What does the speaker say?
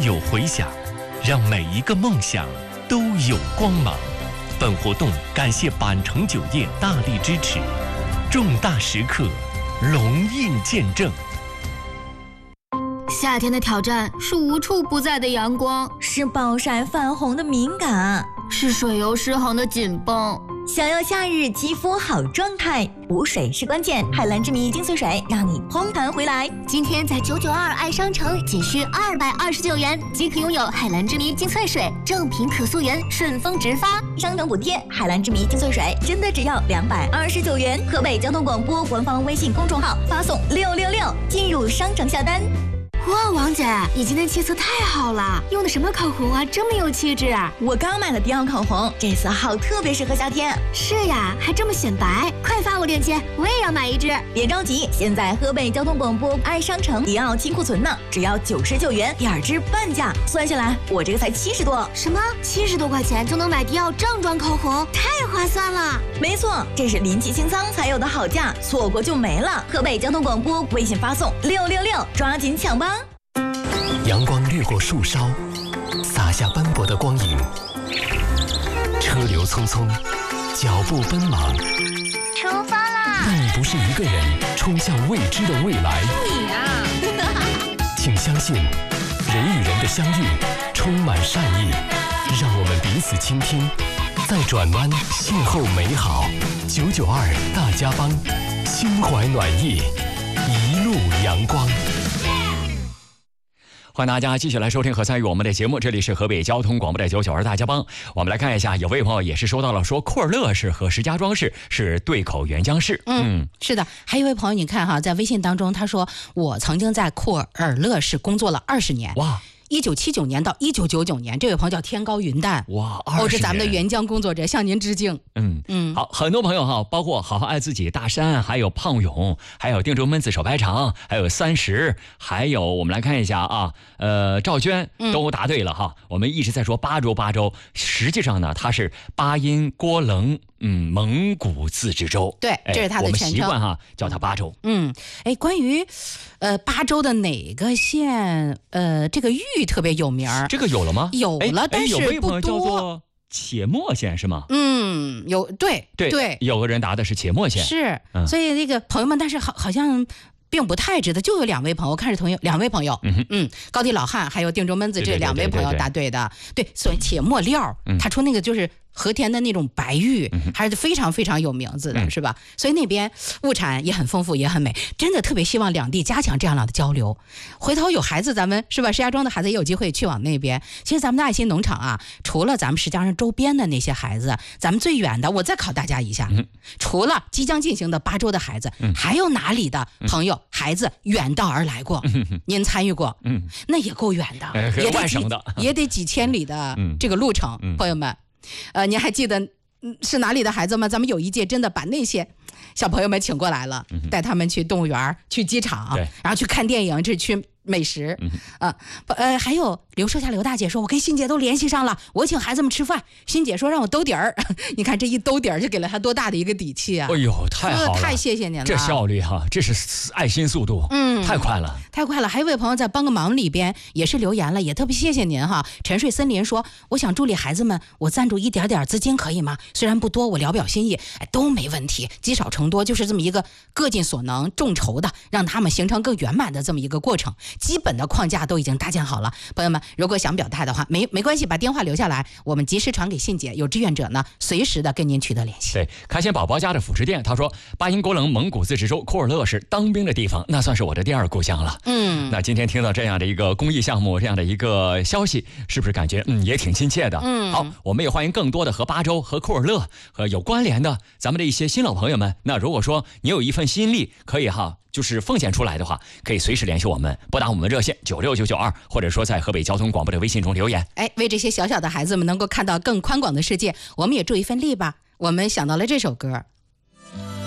有回响，让每一个梦想都有光芒。本活动感谢板城酒业大力支持，重大时刻隆印见证。 夏天的挑战是无处不在的阳光， 是暴晒泛红的敏感， 是水油失衡的紧绷。 想要夏日肌肤好状态，补水是关键。海蓝之谜精粹水让你嘭弹回来。 今天在992爱商城仅需229元即可拥有海蓝之谜精粹水，正品可溯源，顺丰直发， 商城补贴。海蓝之谜精粹水真的只要229元。河北交通广播官方微信公众号发送666进入商城下单。 哇，王姐，你今天气色太好了，用的什么口红啊，这么有气质啊！ 我刚买了迪奥口红，这色号特别适合夏天。 是呀，还这么显白，快发我链接，我也要买一支。 别着急，现在河北交通广播爱商城迪奥清库存呢，只要99元，2支半价，算下来我这个才70多。 什么？70多块钱就能买迪奥正装口红，太划算了！ 没错，这是临期清仓才有的好价，错过就没了。河北交通广播微信发送666，抓紧抢吧！ 阳光掠过树梢，洒下斑驳的光影。车流匆匆，脚步奔忙。 出发啦！ 但你不是一个人冲向未知的未来。 你啊！ 请相信，人与人的相遇充满善意，让我们彼此倾听，在转弯邂逅美好。992大家帮，心怀暖意，一路阳光。欢迎大家继续来收听和参与我们的节目，这里是河北交通广播的992大家帮。我们来看一下，有位朋友也是说到了，说库尔勒市和石家庄市是对口援疆市。 是的。还有一位朋友，你看哈，在微信当中他说，我曾经在库尔勒市工作了20年。 哇 ！1979年到1999年，这位朋友叫天高云淡。 哇，20年！ 这咱们的援疆工作者，向您致敬。 好，很多朋友哈，包括好好爱自己大山，还有胖勇，还有定州焖子手排肠，还有30，还有我们来看一下啊，赵娟都答对了哈。我们一直在说巴州，实际上呢，它是巴音郭楞蒙古自治州。 对，这是它的全称。 我们习惯哈叫它巴州。 关于巴州的哪个县这个玉特别有名？ 这个有了吗？ 有了，但是不多。 有位朋友叫做且末县是吗？ 有对， 有个人答的是且末县。 是，所以那个朋友们，但是好像并不太知道，就有2位朋友，看是2位朋友，高地老汉还有定州焖子这2位朋友答对的。对，所以且末料，他说那个就是和田的那种白玉，还是非常非常有名字的，是吧？所以那边物产也很丰富，也很美，真的特别希望两地加强这样的交流。回头有孩子，咱们是吧？石家庄的孩子也有机会去往那边。其实咱们的爱心农场啊，除了咱们石家庄周边的那些孩子，咱们最远的，我再考大家一下，除了即将进行的巴州的孩子，还有哪里的朋友孩子远道而来过？您参与过？那也够远的，也得几千里的这个路程，朋友们。您还记得是哪里的孩子吗？咱们有一届真的把那些小朋友们请过来了，带他们去动物园、去机场，然后去看电影，去美食。还有刘社下刘大姐说，我跟欣姐都联系上了，我请孩子们吃饭。欣姐说让我兜底儿，你看这一兜底儿就给了他多大的一个底气啊！ 哎呦，太好了， 太谢谢您了， 这效率哈，这是爱心速度，太快了， 太快了。还有一位朋友在帮个忙里边也是留言了，也特别谢谢您哈。沉睡森林说，我想助力孩子们，我赞助一点点资金可以吗？虽然不多，我聊表心意，都没问题，积少成多，就是这么一个各尽所能众筹的，让他们形成更圆满的这么一个过程。基本的框架都已经搭建好了，朋友们如果想表态的话，没关系，把电话留下来，我们及时传给信姐，有志愿者呢随时的跟您取得联系。 对，开心宝宝家的辅食店，他说巴音郭楞蒙古自治州库尔勒是当兵的地方，那算是我的第2故乡了。那今天听到这样的一个公益项目，这样的一个消息，是不是感觉也挺亲切的？好，我们也欢迎更多的和巴州和库尔勒和有关联的咱们的一些新老朋友们。那如果说你有一份心力，可以就是奉献出来的话，可以随时联系我们，拨打我们的热线96992，或者说在河北交通广播的微信中留言。 为这些小小的孩子们能够看到更宽广的世界，我们也助一份力吧。我们想到了这首歌，